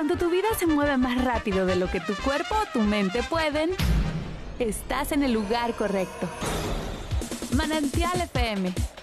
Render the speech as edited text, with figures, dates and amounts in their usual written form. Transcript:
Cuando tu vida se mueve más rápido de lo que tu cuerpo o tu mente pueden, estás en el lugar correcto. Manantial FM,